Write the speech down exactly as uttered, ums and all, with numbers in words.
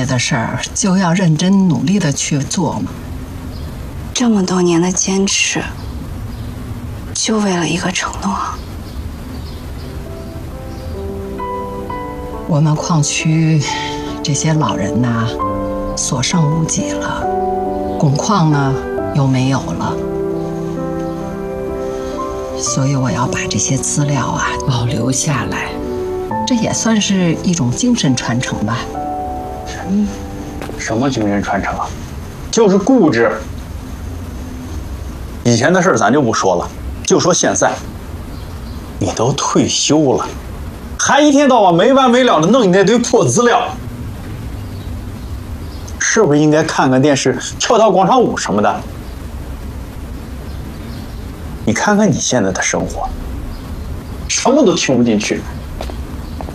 家的事儿就要认真努力的去做嘛。 这么多年的坚持，就为了一个承诺。 我们矿区这些老人呐，所剩无几了，汞矿呢又没有了，所以我要把这些资料啊保留下来，这也算是一种精神传承吧。 嗯，什么精神传承啊？就是固执。以前的事儿咱就不说了，就说现在，你都退休了，还一天到晚没完没了的弄你那堆破资料，是不是应该看看电视、跳跳广场舞什么的？你看看你现在的生活，什么都听不进去。